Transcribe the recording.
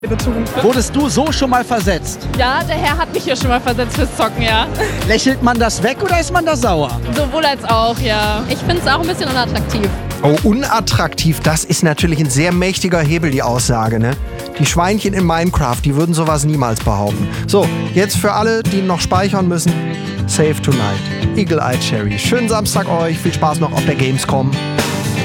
Wurdest du so schon mal versetzt? Ja, der Herr hat mich hier schon mal versetzt fürs Zocken, ja. Lächelt man das weg oder ist man da sauer? Sowohl als auch, ja. Ich finde es auch ein bisschen unattraktiv. Oh, unattraktiv, das ist natürlich ein sehr mächtiger Hebel, die Aussage, ne? Die Schweinchen in Minecraft, die würden sowas niemals behaupten. So, jetzt für alle, die noch speichern müssen, Save Tonight, Eagle Eye Cherry. Schönen Samstag euch, viel Spaß noch auf der Gamescom.